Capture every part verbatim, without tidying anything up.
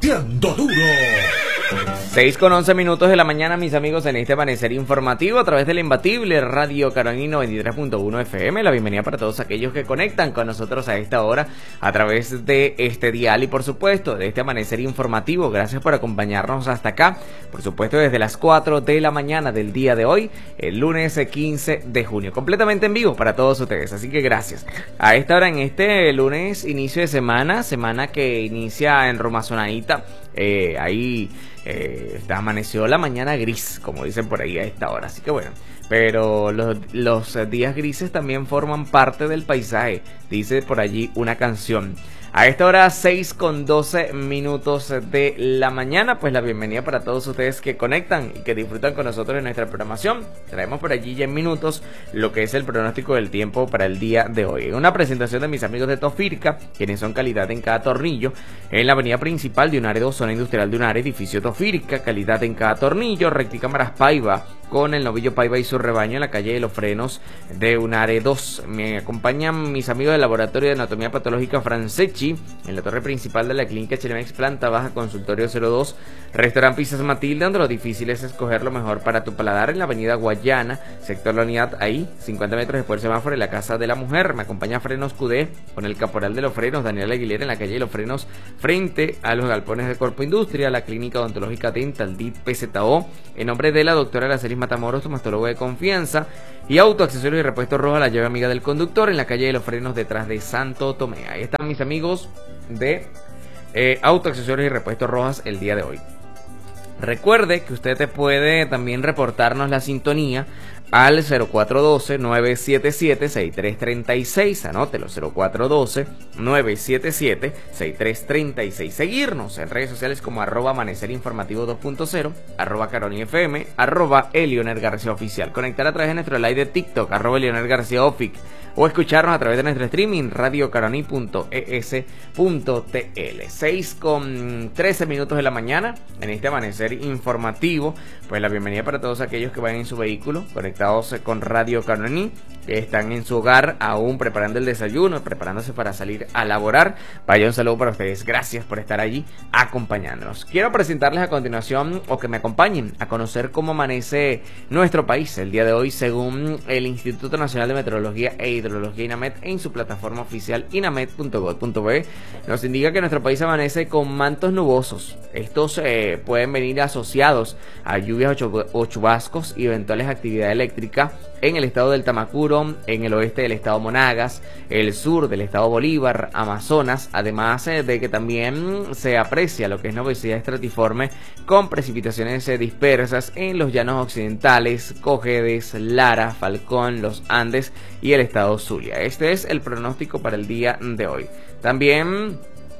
Pateando duro. seis con once minutos de la mañana, mis amigos, en este amanecer informativo a través de la imbatible Radio Caroní noventa y tres punto uno F M. La bienvenida para todos aquellos que conectan con nosotros a esta hora a través de este dial y, por supuesto, de este amanecer informativo. Gracias por acompañarnos hasta acá, por supuesto, desde las cuatro de la mañana del día de hoy, el lunes quince de junio, completamente en vivo para todos ustedes. Así que gracias. A esta hora, en este lunes, inicio de semana, semana que inicia en Romazonadita, eh, ahí... Eh, está, amaneció la mañana gris, como dicen por ahí a esta hora, así que bueno, pero los, los días grises también forman parte del paisaje, dice por allí una canción. A esta hora, seis con doce minutos de la mañana, pues la bienvenida para todos ustedes que conectan y que disfrutan con nosotros en nuestra programación. Traemos por allí ya en minutos lo que es el pronóstico del tiempo para el día de hoy. Una presentación de mis amigos de Tofirca, quienes son calidad en cada tornillo, en la avenida principal de Unare dos, zona industrial de Unare, edificio Tofirca, calidad en cada tornillo, recticámaras Paiva, con el novillo Paiva y su rebaño en la calle de los Frenos de Unare dos. Me acompañan mis amigos del Laboratorio de Anatomía Patológica Franceschi, en la torre principal de la clínica Chilemex, planta baja, consultorio cero dos, restaurante Pizzas Matilde, donde lo difícil es escoger lo mejor para tu paladar, en la avenida Guayana, sector La Unidad, ahí, cincuenta metros después del semáforo, en la Casa de la Mujer. Me acompaña Frenos Q D, con el caporal de los frenos, Daniel Aguilera, en la calle de los Frenos, frente a los galpones de Corpo Industria, la clínica odontológica Dental D I P P Z O, en nombre de la doctora Aracelis Matamoros, stomatólogo de confianza, y Auto, Accesorios y Repuestos Roja, la llave amiga del conductor, en la calle de los Frenos, detrás de Santo Tomé. Ahí están mis amigos de eh, Auto, Accesorios y Repuestos Rojas el día de hoy. Recuerde que usted te puede también reportarnos la sintonía al cero cuatro uno dos, nueve siete siete, seis tres tres seis, anótelo, cero cuatro uno dos, nueve siete siete, seis tres tres seis. Seguirnos en redes sociales como arroba amanecer informativo dos punto cero, arroba Caroní F M, arroba Elioner García Oficial. Conectar a través de nuestro live de TikTok, arroba Elioner García Ofic, o escucharnos a través de nuestro streaming, radio caroní punto e s punto t l. seis con trece minutos de la mañana, en este amanecer informativo, pues la bienvenida para todos aquellos que van en su vehículo, conectados con Radio Caroní, que están en su hogar aún preparando el desayuno, preparándose para salir a laborar. Vaya, un saludo para ustedes, gracias por estar allí acompañándonos. Quiero presentarles a continuación, o que me acompañen a conocer cómo amanece nuestro país el día de hoy, según el Instituto Nacional de Meteorología e Hidrología INAMET, en su plataforma oficial inamet punto gov punto be. Nos indica que nuestro país amanece con mantos nubosos. Estos eh, pueden venir asociados a lluvias o chubascos y eventuales actividades eléctricas en el estado del Tamacuro, en el oeste del estado Monagas, el sur del estado Bolívar, Amazonas, además eh, de que también se aprecia lo que es nubosidad estratiforme con precipitaciones eh, dispersas en los llanos occidentales, Cojedes, Lara, Falcón, los Andes y el estado Zulia. Este es el pronóstico para el día de hoy. También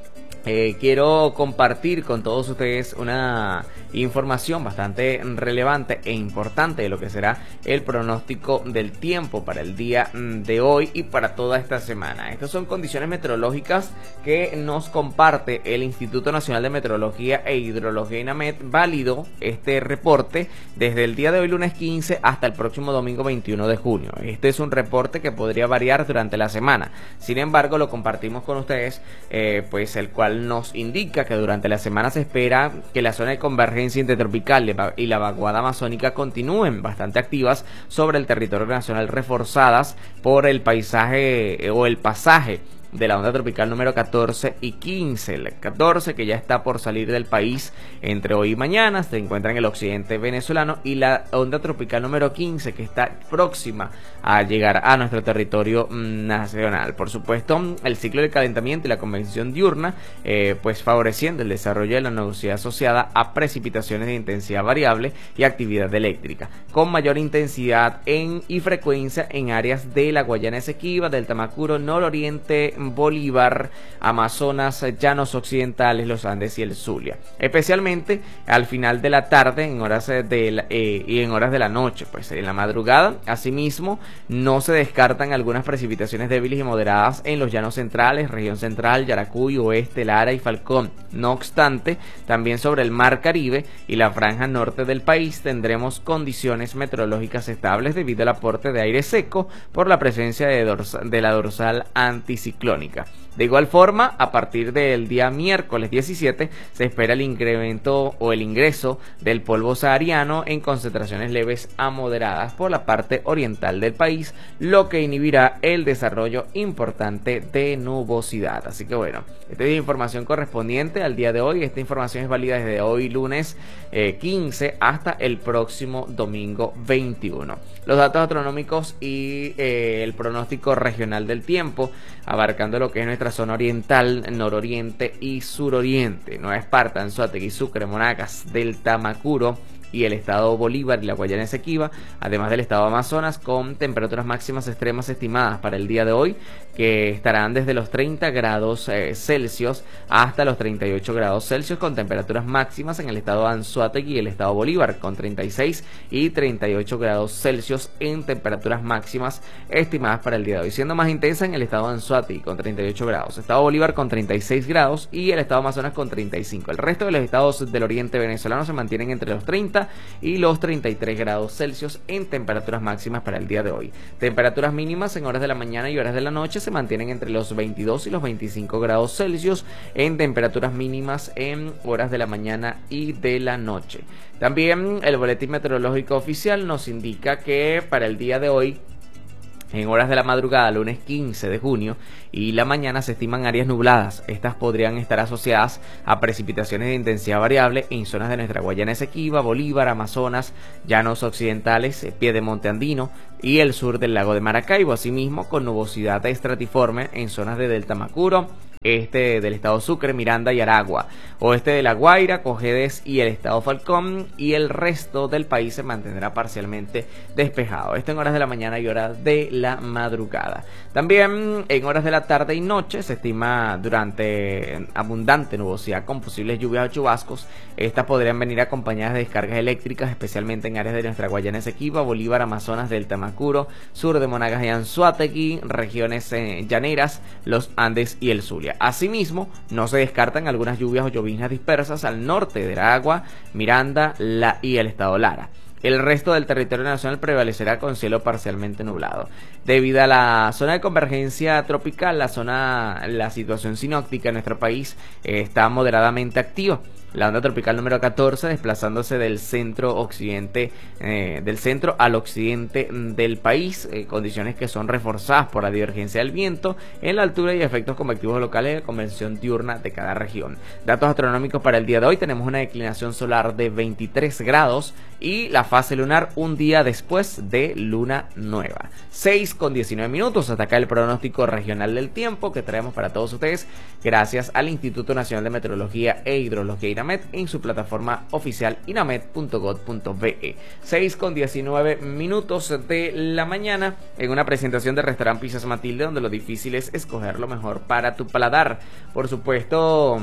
Eh, quiero compartir con todos ustedes una información bastante relevante e importante de lo que será el pronóstico del tiempo para el día de hoy y para toda esta semana. Estas son condiciones meteorológicas que nos comparte el Instituto Nacional de Meteorología e Hidrología INAMET, válido este reporte desde el día de hoy, lunes quince, hasta el próximo domingo veintiuno de junio. Este es un reporte que podría variar durante la semana, sin embargo lo compartimos con ustedes, eh, pues el cual nos indica que durante la semana se espera que la zona de convergencia intertropical y la vaguada amazónica continúen bastante activas sobre el territorio nacional, reforzadas por el paisaje eh, o el pasaje de la onda tropical número catorce y quince. El catorce, que ya está por salir del país entre hoy y mañana, se encuentra en el occidente venezolano, y la onda tropical número quince, que está próxima a llegar a nuestro territorio nacional. Por supuesto, el ciclo de calentamiento y la convección diurna, eh, pues favoreciendo el desarrollo de la nubosidad asociada a precipitaciones de intensidad variable y actividad eléctrica, con mayor intensidad en y frecuencia en áreas de la Guayana Esequiba, del Tamacuro, nororiente, Bolívar, Amazonas, llanos occidentales, los Andes y el Zulia, especialmente al final de la tarde, en horas de la, eh, y en horas de la noche, pues en la madrugada. Asimismo, no se descartan algunas precipitaciones débiles y moderadas en los llanos centrales, región central, Yaracuy, oeste, Lara y Falcón. No obstante, también sobre el mar Caribe y la franja norte del país tendremos condiciones meteorológicas estables debido al aporte de aire seco por la presencia de, dorsa, de la dorsal anticiclónica. De igual forma, a partir del día miércoles diecisiete se espera el incremento o el ingreso del polvo sahariano en concentraciones leves a moderadas por la parte oriental del país, lo que inhibirá el desarrollo importante de nubosidad. Así que bueno, esta es información correspondiente al día de hoy. Esta información es válida desde hoy lunes eh, quince hasta el próximo domingo veintiuno. Los datos astronómicos y eh, el pronóstico regional del tiempo, abarcando lo que es nuestra zona oriental, nororiente y suroriente: Nueva Esparta, Anzoátegui, Sucre, Monagas, Delta, Macuro y el estado Bolívar y la Guayana Esequiba, además del estado Amazonas, con temperaturas máximas extremas estimadas para el día de hoy, que estarán desde los treinta grados eh, Celsius hasta los treinta y ocho grados Celsius, con temperaturas máximas en el estado Anzoátegui y el estado Bolívar con treinta y seis y treinta y ocho grados Celsius en temperaturas máximas estimadas para el día de hoy, siendo más intensa en el estado Anzoátegui con treinta y ocho grados, estado Bolívar con treinta y seis grados y el estado Amazonas con treinta y cinco. El resto de los estados del oriente venezolano se mantienen entre los treinta y los treinta y tres grados Celsius en temperaturas máximas para el día de hoy. Temperaturas mínimas en horas de la mañana y horas de la noche se mantienen entre los veintidós y los veinticinco grados Celsius en temperaturas mínimas en horas de la mañana y de la noche. También el boletín meteorológico oficial nos indica que para el día de hoy, en horas de la madrugada, lunes quince de junio, y la mañana se estiman áreas nubladas. Estas podrían estar asociadas a precipitaciones de intensidad variable en zonas de nuestra Guayana Esequiba, Bolívar, Amazonas, llanos occidentales, piedemonte andino y el sur del lago de Maracaibo, asimismo con nubosidad estratiforme en zonas de Delta Macuro, este del estado Sucre, Miranda y Aragua, oeste de La Guaira, Cojedes y el estado Falcón, y el resto del país se mantendrá parcialmente despejado. Esto en horas de la mañana y horas de la madrugada. También en horas de la tarde y noche se estima durante abundante nubosidad con posibles lluvias o chubascos. Estas podrían venir acompañadas de descargas eléctricas, especialmente en áreas de nuestra Guayana Esequiba, Bolívar, Amazonas, Delta Macuro, sur de Monagas y Anzoátegui, regiones eh, llaneras, los Andes y el Zulia. Asimismo, no se descartan algunas lluvias o lloviznas dispersas al norte de Aragua, Miranda la, y el estado Lara. El resto del territorio nacional prevalecerá con cielo parcialmente nublado. Debido a la zona de convergencia tropical, la zona, la situación sinóptica en nuestro país eh, está moderadamente activa. La onda tropical número catorce desplazándose del centro occidente, eh, del centro al occidente del país, eh, condiciones que son reforzadas por la divergencia del viento en la altura y efectos convectivos locales de convención diurna de cada región. Datos astronómicos para el día de hoy: tenemos una declinación solar de veintitrés grados y la fase lunar un día después de luna nueva. seis con diecinueve minutos, hasta acá el pronóstico regional del tiempo que traemos para todos ustedes, gracias al Instituto Nacional de Meteorología e Hidrología INAMED en su plataforma oficial inamed punto gob punto be. seis con diecinueve minutos de la mañana, en una presentación de Restaurant Pizzas Matilde, donde lo difícil es escoger lo mejor para tu paladar. Por supuesto,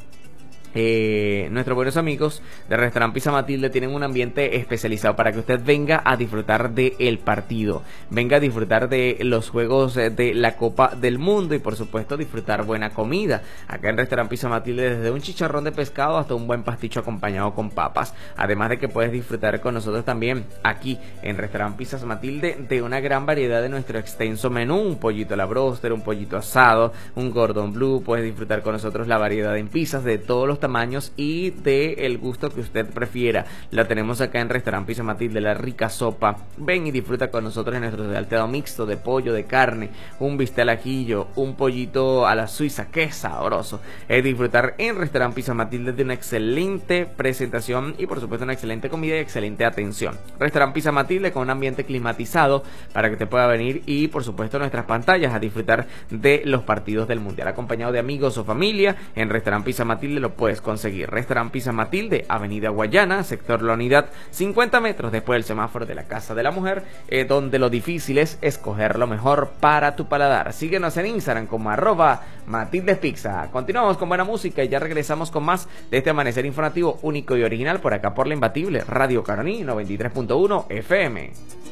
Eh, nuestros buenos amigos de Restaurant Pizza Matilde tienen un ambiente especializado para que usted venga a disfrutar del partido, venga a disfrutar de los juegos de la Copa del Mundo y por supuesto disfrutar buena comida. Acá en Restaurant Pizza Matilde, desde un chicharrón de pescado hasta un buen pasticho acompañado con papas, además de que puedes disfrutar con nosotros también aquí en Restaurant Pizzas Matilde de una gran variedad de nuestro extenso menú: un pollito a la broster, un pollito asado, un Gordon Blue. Puedes disfrutar con nosotros la variedad en pizzas de todos los tamaños y de el gusto que usted prefiera. La tenemos acá en Restaurant Pizza Matilde, la rica sopa. Ven y disfruta con nosotros en nuestro salteado mixto de pollo, de carne, un bistec al ajillo, un pollito a la suiza. ¡Qué sabroso! Es disfrutar en Restaurant Pizza Matilde de una excelente presentación y por supuesto una excelente comida y excelente atención. Restaurant Pizza Matilde con un ambiente climatizado para que te pueda venir y por supuesto nuestras pantallas a disfrutar de los partidos del Mundial, acompañado de amigos o familia. En Restaurant Pizza Matilde lo puedes conseguir. Restaurant Pizza Matilde, Avenida Guayana, sector La Unidad, cincuenta metros después del semáforo de la Casa de la Mujer, eh, donde lo difícil es escoger lo mejor para tu paladar. Síguenos en Instagram como arroba Matilde Pizza. Continuamos con buena música y ya regresamos con más de este amanecer informativo único y original por acá por la imbatible Radio Caroní noventa y tres punto uno F M.